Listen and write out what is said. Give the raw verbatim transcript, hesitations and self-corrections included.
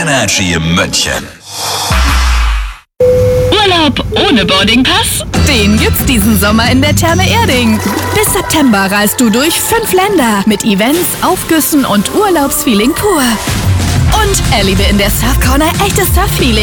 Energy München. Urlaub ohne Boardingpass? Den gibt's diesen Sommer in der Therme Erding. Bis September reist du durch fünf Länder mit Events, Aufgüssen und Urlaubsfeeling pur. Und erlebe in der Surf Corner echtes Surf-Feeling.